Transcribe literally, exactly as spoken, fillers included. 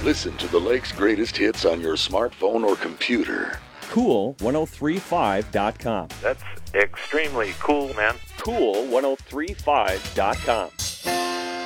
Listen to the Lake's greatest hits on your smartphone or computer. Cool ten thirty-five dot com. That's extremely cool, man. Cool ten thirty-five dot com.